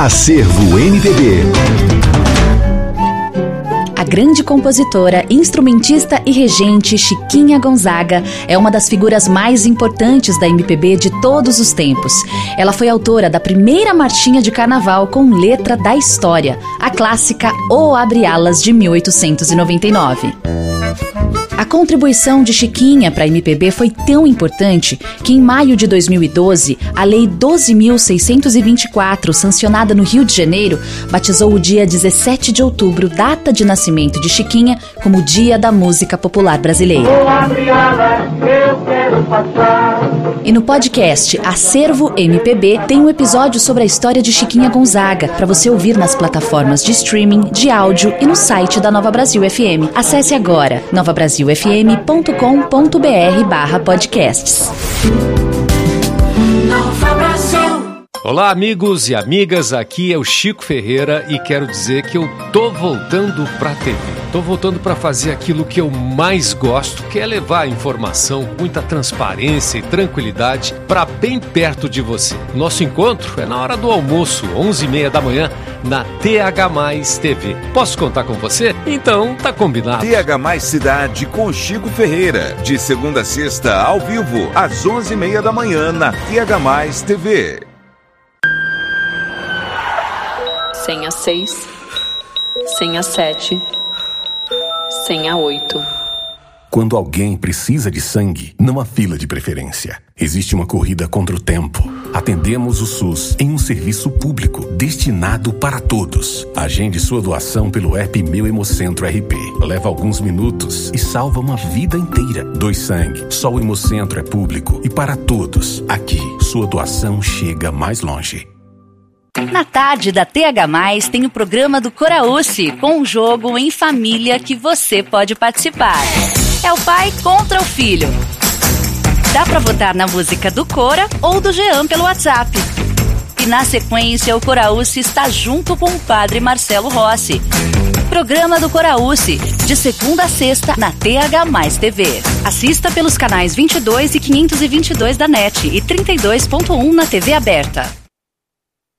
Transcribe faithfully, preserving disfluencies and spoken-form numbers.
Acervo M P B. A grande compositora, instrumentista e regente Chiquinha Gonzaga é uma das figuras mais importantes da M P B de todos os tempos. Ela foi autora da primeira marchinha de carnaval com letra da história, a clássica O Abre Alas de mil oitocentos e noventa e nove. A contribuição de Chiquinha para a M P B foi tão importante que, em maio de dois mil e doze, a Lei doze mil seiscentos e vinte e quatro, sancionada no Rio de Janeiro, batizou o dia dezessete de outubro, data de nascimento de Chiquinha, como o Dia da Música Popular Brasileira. E no podcast Acervo M P B tem um episódio sobre a história de Chiquinha Gonzaga, para você ouvir nas plataformas de streaming, de áudio e no site da Nova Brasil F M. Acesse agora nova brasil f m ponto com ponto b r barra podcasts. Nova Brasil. Olá, amigos e amigas, aqui é o Chico Ferreira e quero dizer que eu tô voltando pra T V. Tô voltando pra fazer aquilo que eu mais gosto, que é levar a informação com muita transparência e tranquilidade pra bem perto de você. Nosso encontro é na hora do almoço, onze e meia da manhã, na T H mais T V. Posso contar com você? Então tá combinado. T H mais Cidade com Chico Ferreira, de segunda a sexta, ao vivo, às onze e meia da manhã, na T H mais T V. Senha seis, senha sete, senha oito. Quando alguém precisa de sangue, não há fila de preferência. Existe uma corrida contra o tempo. Atendemos o SUS em um serviço público destinado para todos. Agende sua doação pelo app Meu Hemocentro R P. Leva alguns minutos e salva uma vida inteira. Doe sangue. Só o Hemocentro é público e para todos. Aqui, sua doação chega mais longe. Na tarde da T H mais, tem o programa do Coraúce, com um jogo em família que você pode participar. É o pai contra o filho. Dá pra votar na música do Cora ou do Jean pelo WhatsApp. E na sequência, o Coraúce está junto com o padre Marcelo Rossi. Programa do Coraúce, de segunda a sexta, na T H mais T V. Assista pelos canais vinte e dois e quinhentos e vinte e dois da NET e trinta e dois ponto um na T V aberta.